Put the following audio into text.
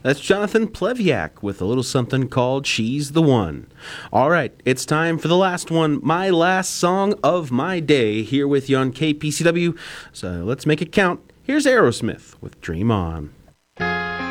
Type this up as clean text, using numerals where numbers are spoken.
That's Jonathan Pleviak with a little something called She's the One. All right, it's time for the last one, my last song of my day here with you on KPCW. So let's make it count. Here's Aerosmith with Dream On.